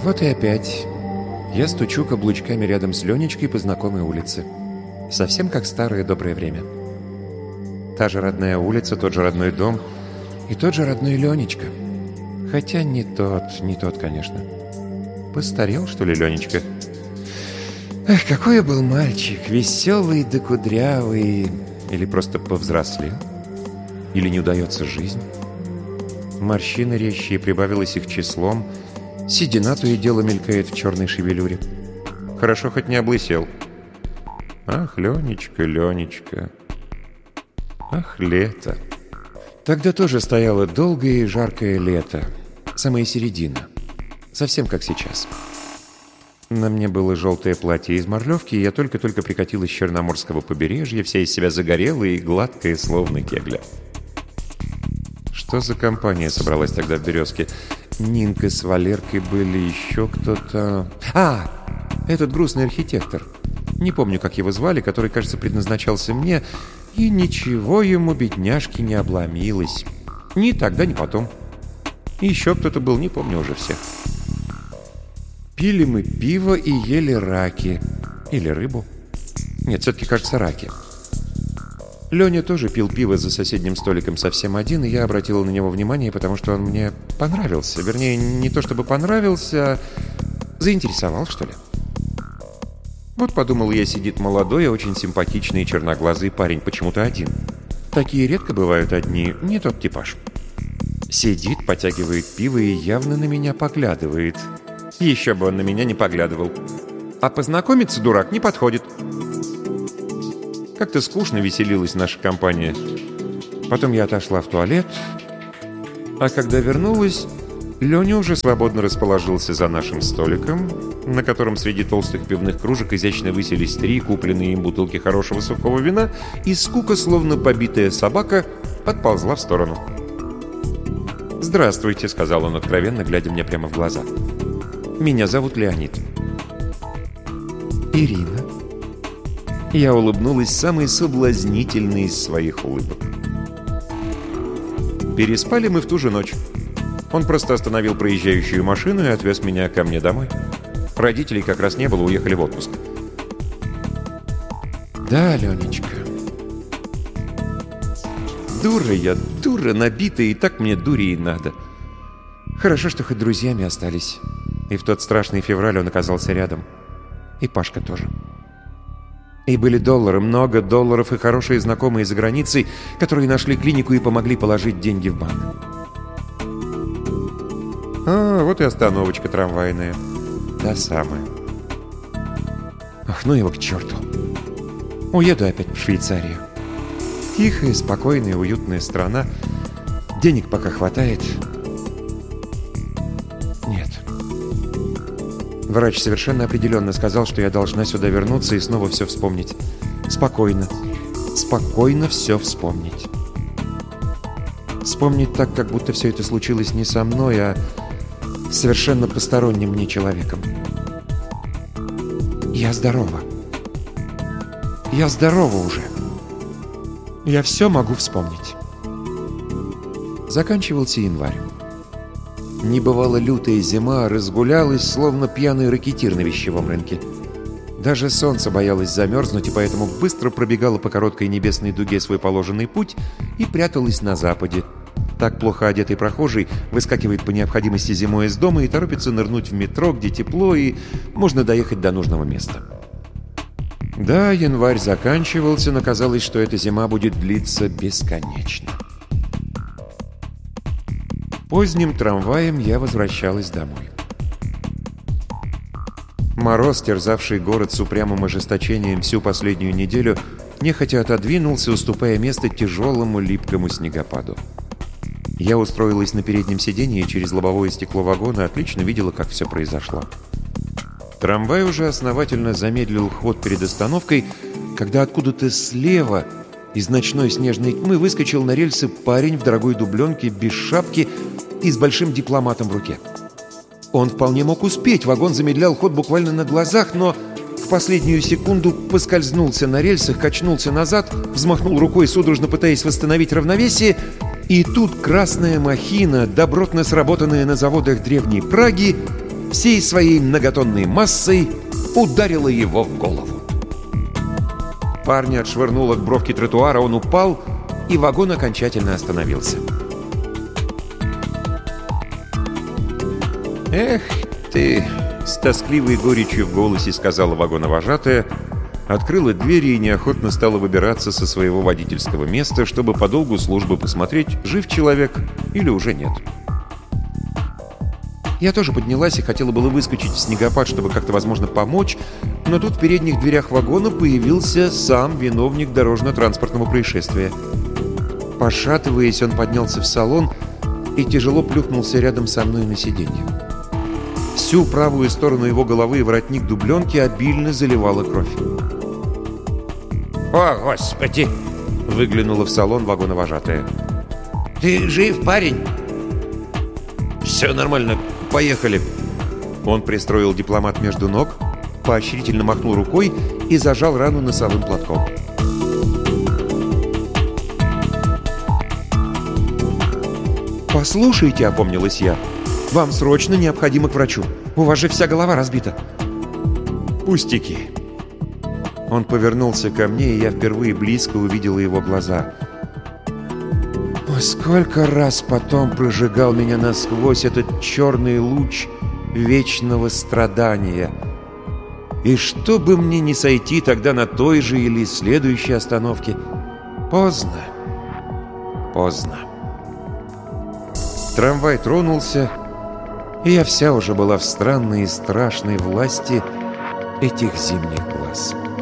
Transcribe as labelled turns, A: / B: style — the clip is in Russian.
A: Вот и опять. Я стучу каблучками рядом с Ленечкой по знакомой улице. Совсем как старое доброе время. Та же родная улица, тот же родной дом и тот же родной Ленечка. Хотя не тот, конечно. Постарел, что ли, Ленечка? Эх, какой был мальчик, веселый да кудрявый. Или просто повзрослел? Или не удается жизнь? Морщины резчие, прибавилось их числом. Седина то и дело мелькает в черной шевелюре. Хорошо хоть не облысел. Ах, Ленечка, Ленечка. Ах, лето. Тогда тоже стояло долгое и жаркое лето. Самая середина. Совсем как сейчас. На мне было желтое платье из морлевки, и я только-только прикатилась с Черноморского побережья, вся из себя загорелая и гладкая, словно кегля. Что за компания собралась тогда в «Березке»? Нинка с Валеркой были, еще кто-то... Этот грустный архитектор. Не помню, как его звали, который, кажется, предназначался мне, и ничего ему, бедняжке, не обломилось. Ни тогда, ни потом. Еще кто-то был, не помню уже всех. Пили мы пиво и ели раки. Или рыбу. Нет, все-таки, кажется, раки. Леня тоже пил пиво за соседним столиком совсем один, и я обратила на него внимание, потому что он мне понравился. Вернее, не то чтобы понравился, а заинтересовал, что ли. Вот подумал я, сидит молодой, очень симпатичный и черноглазый парень, почему-то один. Такие редко бывают одни, не тот типаж. Сидит, потягивает пиво и явно на меня поглядывает. Еще бы он на меня не поглядывал. А познакомиться, дурак, не подходит. Как-то скучно веселилась наша компания. Потом я отошла в туалет, а когда вернулась, Леня уже свободно расположился за нашим столиком, на котором среди толстых пивных кружек изящно высились 3 купленные им бутылки хорошего сухого вина, и скука, словно побитая собака, отползла в сторону. «Здравствуйте», — сказал он откровенно, глядя мне прямо в глаза. «Меня зовут Леонид». «Ирина». Я улыбнулась самой соблазнительной из своих улыбок. Переспали мы в ту же ночь. Он просто остановил проезжающую машину и отвез меня ко мне домой. Родителей как раз не было, уехали в отпуск. Да, Ленечка. Дура я, дура набитая, и так мне дури и надо. Хорошо, что хоть друзьями остались. И в тот страшный февраль он оказался рядом. И Пашка тоже. И были доллары, много долларов и хорошие знакомые за границей, которые нашли клинику и помогли положить деньги в банк. Вот и остановочка трамвайная. Та самая. Ах, ну его к черту. Уеду опять в Швейцарию. Тихая, спокойная, уютная страна. Денег пока хватает. Нет. Врач совершенно определенно сказал, что я должна сюда вернуться и снова все вспомнить. Спокойно. Спокойно все вспомнить. Вспомнить так, как будто все это случилось не со мной, а совершенно посторонним мне человеком. Я здорова. Я здорова уже. Я все могу вспомнить. Заканчивался январь. Небывало лютая зима разгулялась, словно пьяный ракетир на вещевом рынке. Даже солнце боялось замерзнуть, и поэтому быстро пробегало по короткой небесной дуге свой положенный путь и пряталось на западе. Так плохо одетый прохожий выскакивает по необходимости зимой из дома и торопится нырнуть в метро, где тепло, и можно доехать до нужного места. Да, январь заканчивался, но казалось, что эта зима будет длиться бесконечно. Поздним трамваем я возвращалась домой. Мороз, терзавший город с упрямым ожесточением всю последнюю неделю, нехотя отодвинулся, уступая место тяжелому липкому снегопаду. Я устроилась на переднем сиденье и через лобовое стекло вагона отлично видела, как все произошло. Трамвай уже основательно замедлил ход перед остановкой, когда откуда-то слева из ночной снежной тьмы выскочил на рельсы парень в дорогой дубленке, без шапки и с большим дипломатом в руке. Он вполне мог успеть, вагон замедлял ход буквально на глазах, но в последнюю секунду поскользнулся на рельсах, качнулся назад, взмахнул рукой, судорожно пытаясь восстановить равновесие, и тут красная махина, добротно сработанная на заводах Древней Праги, всей своей многотонной массой ударила его в голову. Парня отшвырнуло к бровке тротуара, он упал, и вагон окончательно остановился. «Эх ты!» — с тоскливой горечью в голосе сказала вагоновожатая, открыла двери и неохотно стала выбираться со своего водительского места, чтобы по долгу службы посмотреть, жив человек или уже нет. Я тоже поднялась и хотела было выскочить в снегопад, чтобы как-то, возможно, помочь, но тут в передних дверях вагона появился сам виновник дорожно-транспортного происшествия. Пошатываясь, он поднялся в салон и тяжело плюхнулся рядом со мной на сиденье. Всю правую сторону его головы и воротник дубленки обильно заливала кровь. «О, Господи!» — выглянула в салон вагоновожатая. «Ты жив, парень?» «Все нормально, поехали!» Он пристроил дипломат между ног, поощрительно махнул рукой и зажал рану носовым платком. «Послушайте», — опомнилась я, — «вам срочно необходимо к врачу. У вас же вся голова разбита». «Пустяки». Он повернулся ко мне, и я впервые близко увидела его глаза. О, сколько раз потом прожигал меня насквозь этот черный луч вечного страдания. И чтобы мне не сойти тогда на той же или следующей остановке, поздно, поздно. Трамвай тронулся, и я вся уже была в странной и страшной власти этих зимних глаз.